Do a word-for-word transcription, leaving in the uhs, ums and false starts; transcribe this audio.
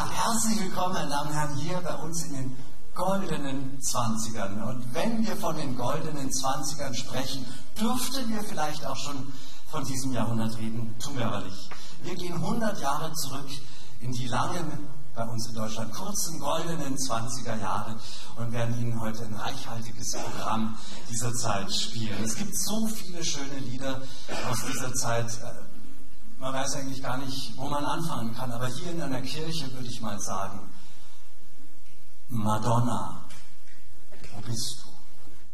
Ja, herzlich willkommen, meine Damen und Herren, hier bei uns in den goldenen Zwanzigern. Und wenn wir von den goldenen Zwanzigern sprechen, dürften wir vielleicht auch schon von diesem Jahrhundert reden, tun wir aber nicht. Wir gehen hundert Jahre zurück in die langen, bei uns in Deutschland kurzen, goldenen zwanziger Jahre und werden Ihnen heute ein reichhaltiges Programm dieser Zeit spielen. Es gibt so viele schöne Lieder aus dieser Zeit. Man weiß eigentlich gar nicht, wo man anfangen kann, aber hier in einer Kirche würde ich mal sagen, Madonna, wo bist du?